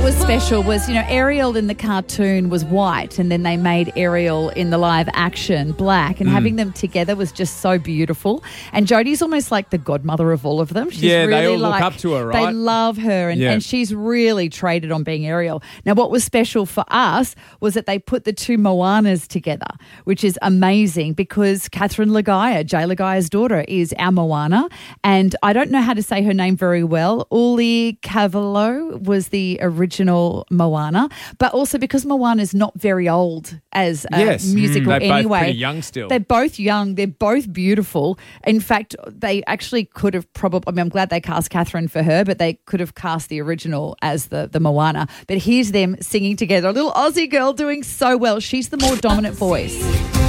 was special was, Ariel in the cartoon was white and then they made Ariel in the live action black, and having them together was just so beautiful. And Jodie's almost like the godmother of all of them. She's really they all look up to her, right? They love her and she's really traded on being Ariel. Now, what was special for us was that they put the two Moanas together, which is amazing because Catherine Lagaya, Jay Lagaya's daughter, is our Moana. And I don't know how to say her name very well. Uli Cavallo was the original Moana, but also because Moana is not very old as a musical they're anyway. both pretty young still. They're both young. They're both beautiful. In fact, they actually could have probably, I'm glad they cast Catherine for her, but they could have cast the original as the Moana. But here's them singing together. A little Aussie girl doing so well. She's the more dominant voice.